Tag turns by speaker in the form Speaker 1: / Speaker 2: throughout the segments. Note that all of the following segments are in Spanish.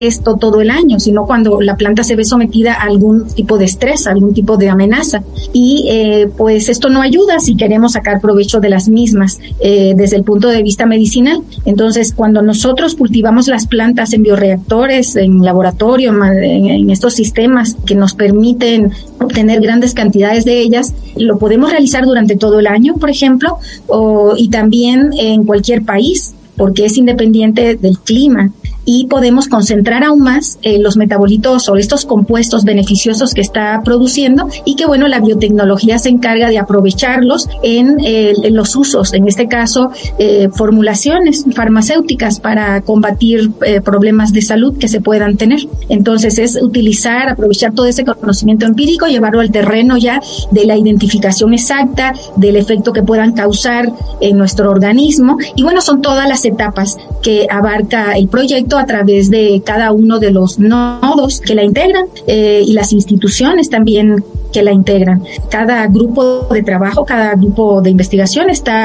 Speaker 1: esto todo el año, sino cuando la planta se ve sometida a algún tipo de estrés, a algún tipo de amenaza. Y pues esto no ayuda si queremos sacar provecho de las mismas desde el punto de vista medicinal. Entonces, cuando nosotros cultivamos las plantas en bioreactores, en laboratorio, en estos sistemas que nos permiten obtener grandes cantidades de ellas, lo podemos realizar durante todo el año, por ejemplo, y también en cualquier país, porque es independiente del clima. Y podemos concentrar aún más los metabolitos o estos compuestos beneficiosos que está produciendo, y que bueno, la biotecnología se encarga de aprovecharlos en los usos, en este caso formulaciones farmacéuticas para combatir problemas de salud que se puedan tener. Entonces es aprovechar todo ese conocimiento empírico, llevarlo al terreno ya de la identificación exacta del efecto que puedan causar en nuestro organismo. Y bueno, son todas las etapas que abarca el proyecto a través de cada uno de los nodos que la integran y las instituciones también que la integran. Cada grupo de trabajo, cada grupo de investigación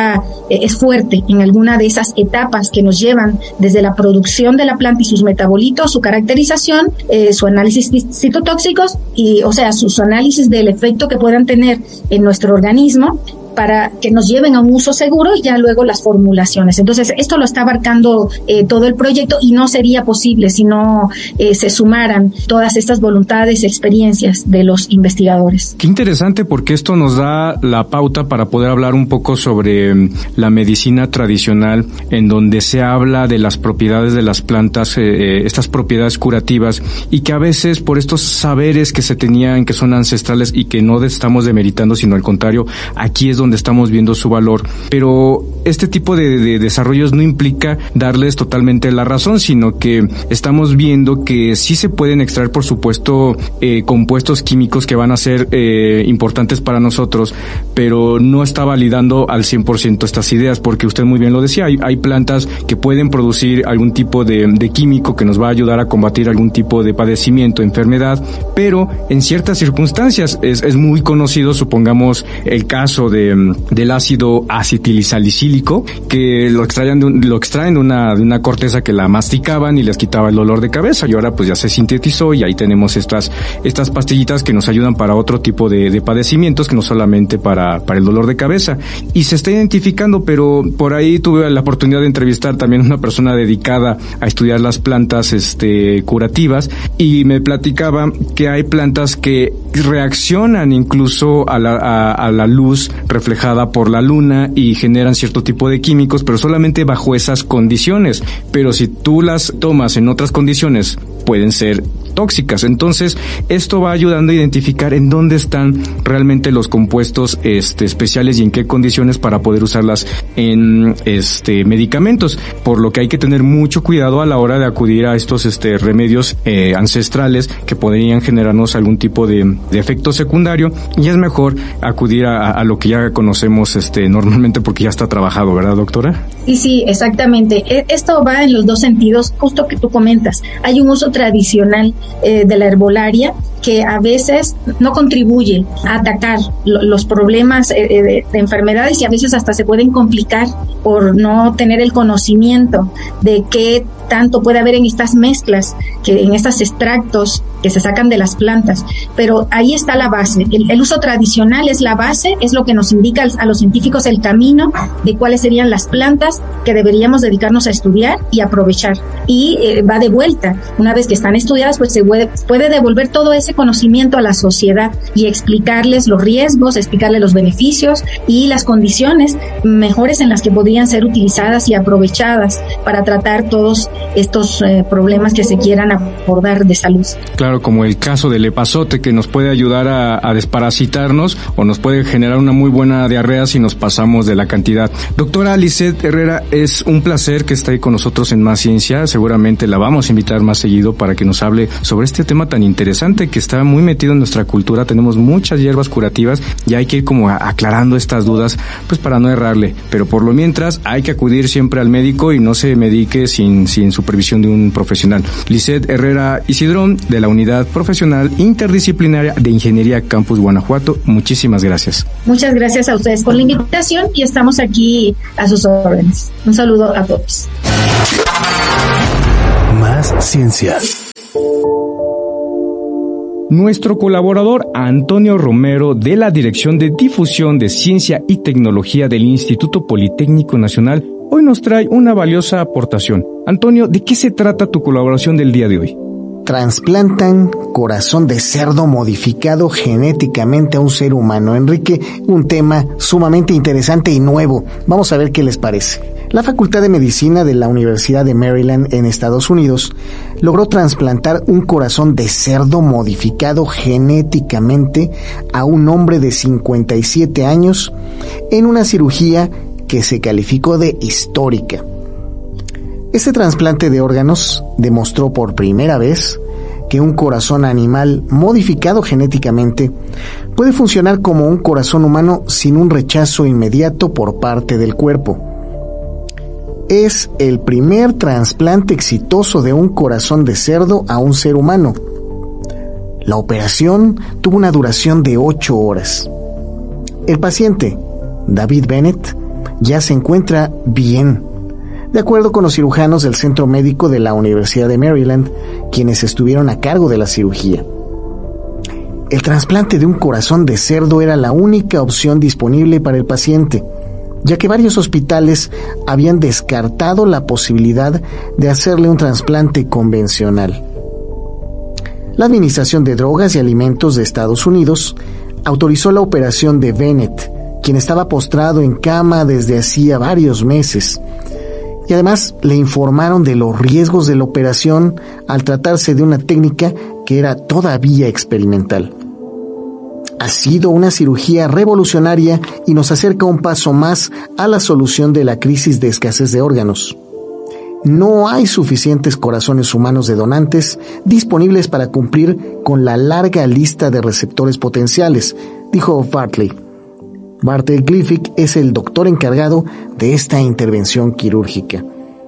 Speaker 1: es fuerte en alguna de esas etapas que nos llevan desde la producción de la planta y sus metabolitos, su caracterización, su análisis citotóxicos y, o sea, sus análisis del efecto que puedan tener en nuestro organismo, para que nos lleven a un uso seguro, y ya luego las formulaciones. Entonces, esto lo está abarcando todo el proyecto, y no sería posible si no se sumaran todas estas voluntades y experiencias de los investigadores.
Speaker 2: Qué interesante, porque esto nos da la pauta para poder hablar un poco sobre la medicina tradicional, en donde se habla de las propiedades de las plantas, estas propiedades curativas, y que a veces por estos saberes que se tenían, que son ancestrales y que no estamos demeritando, sino al contrario, aquí es donde estamos viendo su valor. Pero este tipo de desarrollos no implica darles totalmente la razón, sino que estamos viendo que sí se pueden extraer, por supuesto, compuestos químicos que van a ser importantes para nosotros, pero no está validando al 100% estas ideas, porque usted muy bien lo decía, hay plantas que pueden producir algún tipo de químico que nos va a ayudar a combatir algún tipo de padecimiento, enfermedad, pero en ciertas circunstancias es muy conocido, supongamos el caso del ácido acetilsalicílico, que lo extraen de una corteza que la masticaban y les quitaba el dolor de cabeza, y ahora pues ya se sintetizó, y ahí tenemos estas pastillitas que nos ayudan para otro tipo de padecimientos, que no solamente para el dolor de cabeza, y se está identificando. Pero por ahí tuve la oportunidad de entrevistar también a una persona dedicada a estudiar las plantas curativas, y me platicaba que hay plantas que reaccionan incluso a la luz reflejada por la luna y generan cierto tipo de químicos, pero solamente bajo esas condiciones. Pero si tú las tomas en otras condiciones, pueden ser tóxicas. Entonces, esto va ayudando a identificar en dónde están realmente los compuestos especiales y en qué condiciones para poder usarlas en medicamentos. Por lo que hay que tener mucho cuidado a la hora de acudir a estos remedios ancestrales que podrían generarnos algún tipo de efecto secundario, y es mejor acudir a lo que ya conocemos normalmente, porque ya está trabajado, ¿verdad, doctora?
Speaker 1: Sí, exactamente. Esto va en los dos sentidos, justo que tú comentas. Hay un uso tradicional de la herbolaria que a veces no contribuye a atacar los problemas de enfermedades, y a veces hasta se pueden complicar por no tener el conocimiento de qué tanto puede haber en estas mezclas, en estos extractos que se sacan de las plantas. Pero ahí está la base. El uso tradicional es la base, es lo que nos indica a los científicos el camino de cuáles serían las plantas que deberíamos dedicarnos a estudiar y aprovechar. Y va de vuelta. Una vez que están estudiadas, pues se puede devolver todo ese conocimiento a la sociedad y explicarles los riesgos, explicarles los beneficios y las condiciones mejores en las que podrían ser utilizadas y aprovechadas para tratar todos estos problemas que se quieran abordar de salud.
Speaker 2: Claro, como el caso del epazote, que nos puede ayudar a desparasitarnos, o nos puede generar una muy buena diarrea si nos pasamos de la cantidad. Doctora Lisette Herrera, es un placer que esté ahí con nosotros en Más Ciencia. Seguramente la vamos a invitar más seguido para que nos hable sobre este tema tan interesante que está muy metido en nuestra cultura. Tenemos muchas hierbas curativas y hay que ir como aclarando estas dudas, pues para no errarle. Pero por lo mientras hay que acudir siempre al médico y no se medique sin supervisión de un profesional. Lisette Herrera Isidrón, de la Unidad Profesional Interdisciplinaria de Ingeniería Campus Guanajuato, muchísimas gracias.
Speaker 1: Muchas gracias a ustedes por la invitación, y estamos aquí a sus órdenes. Un saludo a todos.
Speaker 3: Más Ciencia.
Speaker 2: Nuestro colaborador Antonio Romero de la Dirección de Difusión de Ciencia y Tecnología del Instituto Politécnico Nacional hoy nos trae una valiosa aportación. Antonio, ¿de qué se trata tu colaboración del día de hoy?
Speaker 3: Transplantan corazón de cerdo modificado genéticamente a un ser humano. Enrique, un tema sumamente interesante y nuevo. Vamos a ver qué les parece. La Facultad de Medicina de la Universidad de Maryland en Estados Unidos logró trasplantar un corazón de cerdo modificado genéticamente a un hombre de 57 años en una cirugía que se calificó de histórica. Este trasplante de órganos demostró por primera vez que un corazón animal modificado genéticamente puede funcionar como un corazón humano sin un rechazo inmediato por parte del cuerpo. Es el primer trasplante exitoso de un corazón de cerdo a un ser humano. La operación tuvo una duración de 8 horas. El paciente, David Bennett, ya se encuentra bien, de acuerdo con los cirujanos del Centro Médico de la Universidad de Maryland, quienes estuvieron a cargo de la cirugía. El trasplante de un corazón de cerdo era la única opción disponible para el paciente, ya que varios hospitales habían descartado la posibilidad de hacerle un trasplante convencional. La Administración de Drogas y Alimentos de Estados Unidos autorizó la operación de Bennett, quien estaba postrado en cama desde hacía varios meses, y además le informaron de los riesgos de la operación al tratarse de una técnica que era todavía experimental. Ha sido una cirugía revolucionaria y nos acerca un paso más a la solución de la crisis de escasez de órganos. No hay suficientes corazones humanos de donantes disponibles para cumplir con la larga lista de receptores potenciales, dijo Bartley. Bartley Glific es el doctor encargado de esta intervención quirúrgica.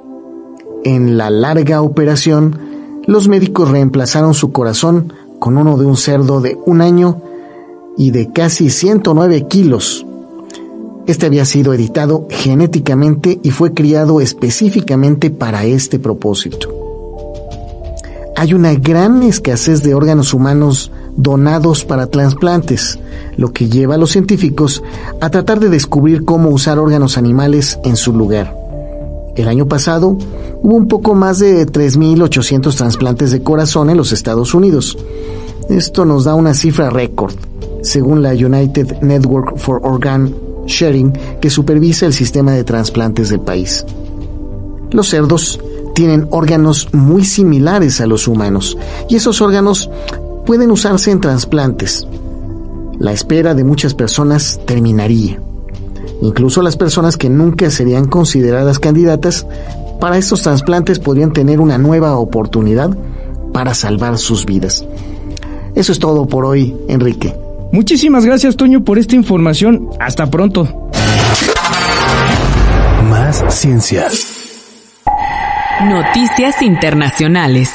Speaker 3: En la larga operación, los médicos reemplazaron su corazón con uno de un cerdo de 1 año y de casi 109 kilos. Este había sido editado genéticamente y fue criado específicamente para este propósito. Hay una gran escasez de órganos humanos donados para trasplantes, lo que lleva a los científicos a tratar de descubrir cómo usar órganos animales en su lugar. El año pasado hubo un poco más de 3.800 trasplantes de corazón en los Estados Unidos. Esto nos da una cifra récord, según la United Network for Organ Sharing, que supervisa el sistema de trasplantes del país. Los cerdos tienen órganos muy similares a los humanos, y esos órganos pueden usarse en trasplantes. La espera de muchas personas terminaría. Incluso las personas que nunca serían consideradas candidatas para estos trasplantes podrían tener una nueva oportunidad para salvar sus vidas. Eso es todo por hoy, Enrique.
Speaker 2: Muchísimas gracias, Toño, por esta información. Hasta pronto.
Speaker 4: Más ciencia.
Speaker 5: Noticias internacionales.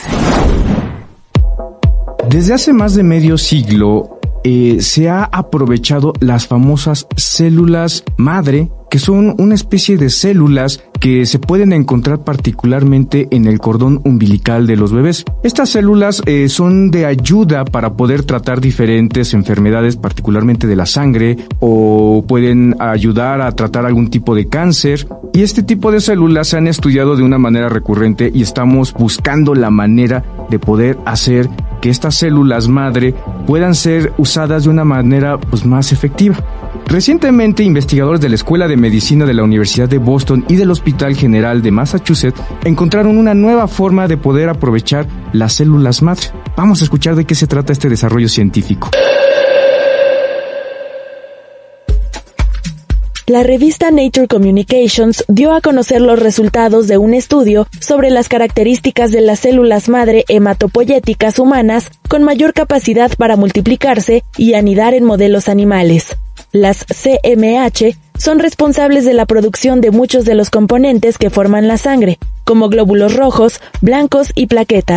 Speaker 2: Desde hace más de medio siglo se ha aprovechado las famosas células madre, que son una especie de células que se pueden encontrar particularmente en el cordón umbilical de los bebés. Estas células son de ayuda para poder tratar diferentes enfermedades, particularmente de la sangre, o pueden ayudar a tratar algún tipo de cáncer. Y este tipo de células se han estudiado de una manera recurrente y estamos buscando la manera de poder hacer que estas células madre puedan ser usadas de una manera más efectiva. Recientemente, investigadores de la Escuela de Medicina de la Universidad de Boston y del Hospital General de Massachusetts encontraron una nueva forma de poder aprovechar las células madre. Vamos a escuchar de qué se trata este desarrollo científico.
Speaker 6: La revista Nature Communications dio a conocer los resultados de un estudio sobre las características de las células madre hematopoyéticas humanas con mayor capacidad para multiplicarse y anidar en modelos animales. Las CMH son responsables de la producción de muchos de los componentes que forman la sangre, como glóbulos rojos, blancos y plaquetas,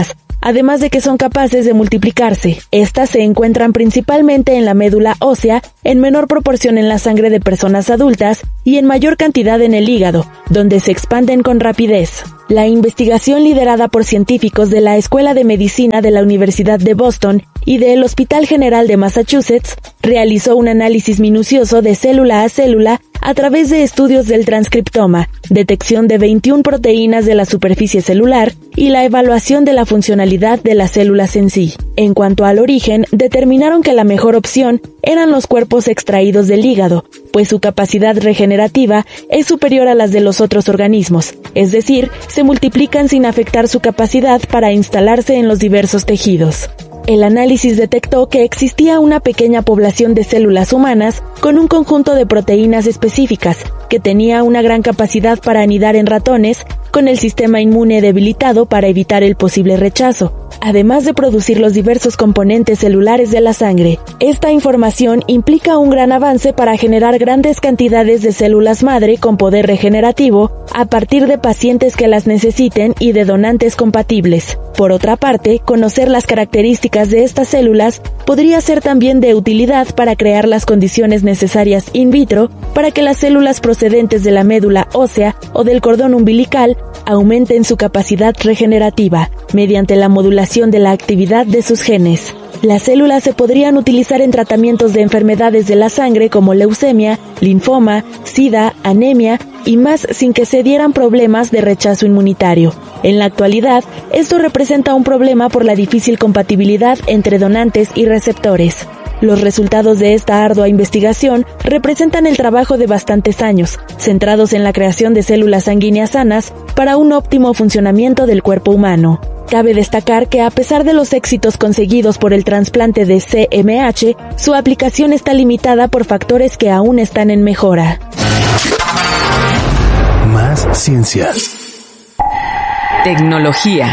Speaker 6: además de que son capaces de multiplicarse. Estas se encuentran principalmente en la médula ósea, en menor proporción en la sangre de personas adultas y en mayor cantidad en el hígado, donde se expanden con rapidez. La investigación liderada por científicos de la Escuela de Medicina de la Universidad de Boston y del Hospital General de Massachusetts realizó un análisis minucioso de célula a célula a través de estudios del transcriptoma, detección de 21 proteínas de la superficie celular y la evaluación de la funcionalidad de las células en sí. En cuanto al origen, determinaron que la mejor opción eran los cuerpos extraídos del hígado, pues su capacidad regenerativa es superior a las de los otros organismos, es decir, se multiplican sin afectar su capacidad para instalarse en los diversos tejidos. El análisis detectó que existía una pequeña población de células humanas con un conjunto de proteínas específicas que tenía una gran capacidad para anidar en ratones, con el sistema inmune debilitado para evitar el posible rechazo, además de producir los diversos componentes celulares de la sangre. Esta información implica un gran avance para generar grandes cantidades de células madre con poder regenerativo a partir de pacientes que las necesiten y de donantes compatibles. Por otra parte, conocer las características de estas células podría ser también de utilidad para crear las condiciones necesarias in vitro para que las células procedentes de la médula ósea o del cordón umbilical aumenten su capacidad regenerativa mediante la modulación de la actividad de sus genes. Las células se podrían utilizar en tratamientos de enfermedades de la sangre como leucemia, linfoma, sida, anemia y más sin que se dieran problemas de rechazo inmunitario. En la actualidad, esto representa un problema por la difícil compatibilidad entre donantes y receptores. Los resultados de esta ardua investigación representan el trabajo de bastantes años, centrados en la creación de células sanguíneas sanas para un óptimo funcionamiento del cuerpo humano. Cabe destacar que a pesar de los éxitos conseguidos por el trasplante de CMH, su aplicación está limitada por factores que aún están en mejora.
Speaker 4: Más ciencia.
Speaker 5: Tecnología.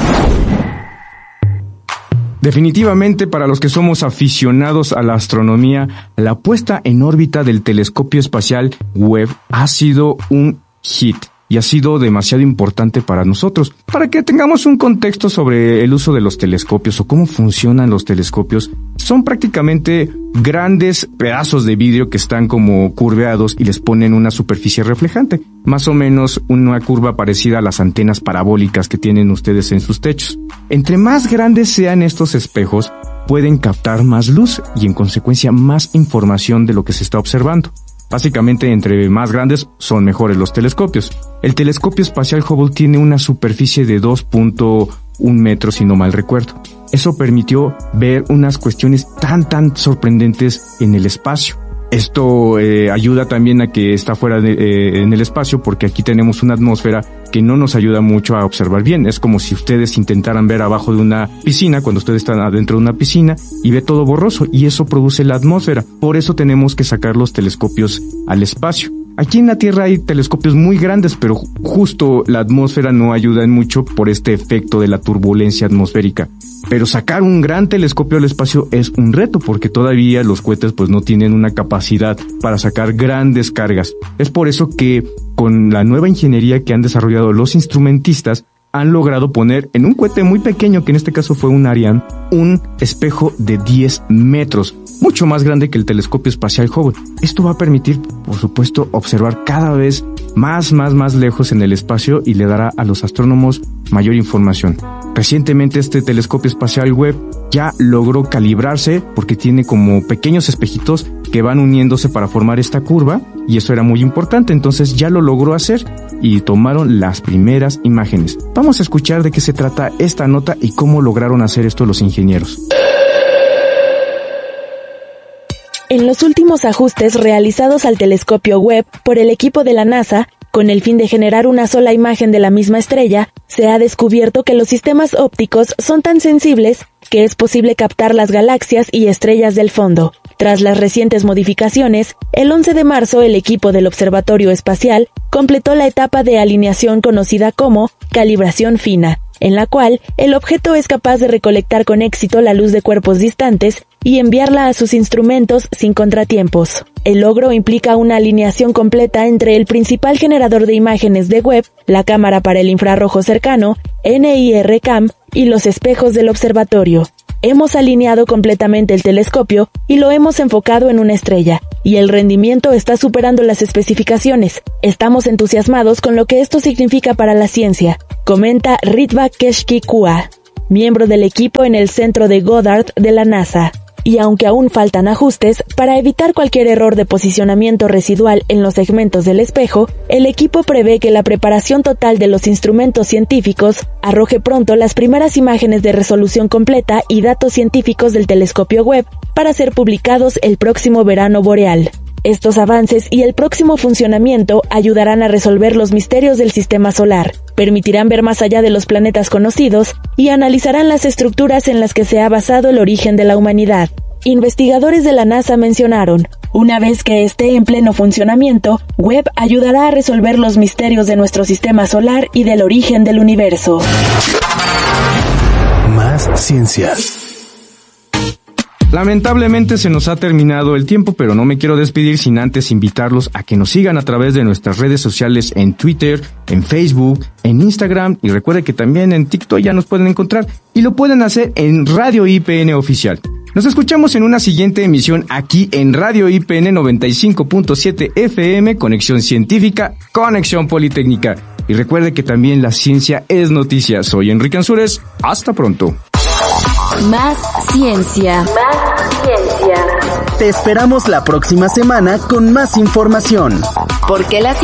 Speaker 2: Definitivamente, para los que somos aficionados a la astronomía, la puesta en órbita del telescopio espacial Webb ha sido un hit y ha sido demasiado importante para nosotros. Para que tengamos un contexto sobre el uso de los telescopios o cómo funcionan los telescopios, son prácticamente grandes pedazos de vidrio que están como curveados y les ponen una superficie reflejante, más o menos una curva parecida a las antenas parabólicas que tienen ustedes en sus techos. Entre más grandes sean estos espejos, pueden captar más luz y en consecuencia más información de lo que se está observando. Básicamente, entre más grandes son mejores los telescopios. El telescopio espacial Hubble tiene una superficie de 2.1 metros, si no mal recuerdo. Eso permitió ver unas cuestiones tan sorprendentes en el espacio. Esto ayuda también a que está fuera en el espacio, porque aquí tenemos una atmósfera que no nos ayuda mucho a observar bien. Es como si ustedes intentaran ver abajo de una piscina, cuando ustedes están adentro de una piscina, y ve todo borroso, y eso produce la atmósfera. Por eso tenemos que sacar los telescopios al espacio. Aquí en la Tierra hay telescopios muy grandes, pero justo la atmósfera no ayuda en mucho por este efecto de la turbulencia atmosférica. Pero sacar un gran telescopio al espacio es un reto, porque todavía los cohetes pues no tienen una capacidad para sacar grandes cargas. Es por eso que con la nueva ingeniería que han desarrollado los instrumentistas, han logrado poner en un cohete muy pequeño, que en este caso fue un Ariane, un espejo de 10 metros, mucho más grande que el telescopio espacial Hubble. Esto va a permitir, por supuesto, observar cada vez más lejos en el espacio y le dará a los astrónomos mayor información. Recientemente este telescopio espacial Webb ya logró calibrarse porque tiene como pequeños espejitos que van uniéndose para formar esta curva, y eso era muy importante. Entonces ya lo logró hacer y tomaron las primeras imágenes. Vamos a escuchar de qué se trata esta nota y cómo lograron hacer esto los ingenieros.
Speaker 6: En los últimos ajustes realizados al telescopio Webb por el equipo de la NASA, con el fin de generar una sola imagen de la misma estrella, se ha descubierto que los sistemas ópticos son tan sensibles que es posible captar las galaxias y estrellas del fondo. Tras las recientes modificaciones, el 11 de marzo el equipo del Observatorio Espacial completó la etapa de alineación conocida como calibración fina, en la cual el objeto es capaz de recolectar con éxito la luz de cuerpos distantes y enviarla a sus instrumentos sin contratiempos. El logro implica una alineación completa entre el principal generador de imágenes de Webb, la cámara para el infrarrojo cercano, NIRCam, y los espejos del observatorio. Hemos alineado completamente el telescopio y lo hemos enfocado en una estrella, y el rendimiento está superando las especificaciones. Estamos entusiasmados con lo que esto significa para la ciencia, comenta Ritva Keshki-Kua, miembro del equipo en el centro de Goddard de la NASA. Y aunque aún faltan ajustes, para evitar cualquier error de posicionamiento residual en los segmentos del espejo, el equipo prevé que la preparación total de los instrumentos científicos arroje pronto las primeras imágenes de resolución completa y datos científicos del telescopio Webb para ser publicados el próximo verano boreal. Estos avances y el próximo funcionamiento ayudarán a resolver los misterios del sistema solar, permitirán ver más allá de los planetas conocidos y analizarán las estructuras en las que se ha basado el origen de la humanidad. Investigadores de la NASA mencionaron, una vez que esté en pleno funcionamiento, Webb ayudará a resolver los misterios de nuestro sistema solar y del origen del universo.
Speaker 4: Más ciencia.
Speaker 2: Lamentablemente se nos ha terminado el tiempo, pero no me quiero despedir sin antes invitarlos a que nos sigan a través de nuestras redes sociales en Twitter, en Facebook, en Instagram y recuerde que también en TikTok ya nos pueden encontrar y lo pueden hacer en Radio IPN Oficial. Nos escuchamos en una siguiente emisión aquí en Radio IPN 95.7 FM, Conexión Científica, Conexión Politécnica. Y recuerde que también la ciencia es noticia. Soy Enrique Ansúrez. Hasta pronto.
Speaker 5: Más ciencia. Más ciencia.
Speaker 4: Te esperamos la próxima semana con más información.
Speaker 5: Porque la